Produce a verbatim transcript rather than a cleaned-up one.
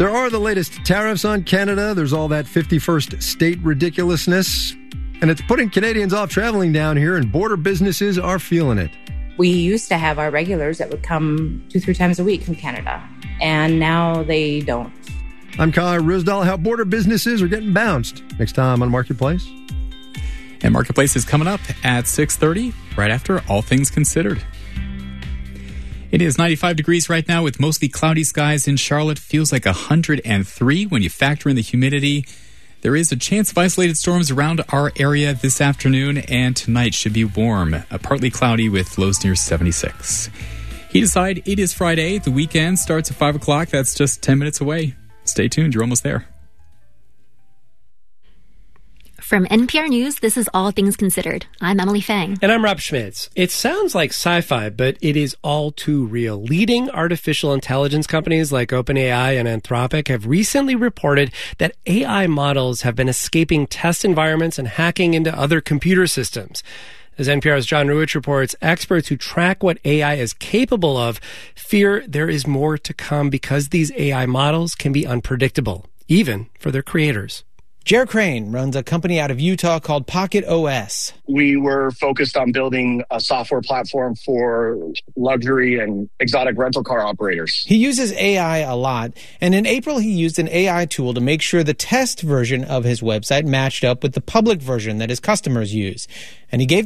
There are the latest tariffs on Canada. There's all that fifty-first state ridiculousness. And it's putting Canadians off traveling down here, and border businesses are feeling it. We used to have our regulars that would come two, three times a week from Canada, and now they don't. I'm Kai Risdall. How border businesses are getting bounced. Next time on Marketplace. And Marketplace is coming up at six thirty, right after All Things Considered. It is ninety-five degrees right now with mostly cloudy skies in Charlotte. Feels like one hundred three when you factor in the humidity. There is a chance of isolated storms around our area this afternoon, and tonight should be warm. Uh, partly cloudy with lows near seventy-six. Heat aside, it is Friday. The weekend starts at five o'clock. That's just ten minutes away. Stay tuned. You're almost there. From N P R News, this is All Things Considered. I'm Emily Fang. And I'm Rob Schmitz. It sounds like sci-fi, but it is all too real. Leading artificial intelligence companies like OpenAI and Anthropic have recently reported that A I models have been escaping test environments and hacking into other computer systems. As N P R's John Ruwitch reports, experts who track what A I is capable of fear there is more to come because these A I models can be unpredictable, even for their creators. Jer Crane runs a company out of Utah called Pocket O S. We were focused on building a software platform for luxury and exotic rental car operators. He uses A I a lot, and in April he used an A I tool to make sure the test version of his website matched up with the public version that his customers use. And he gave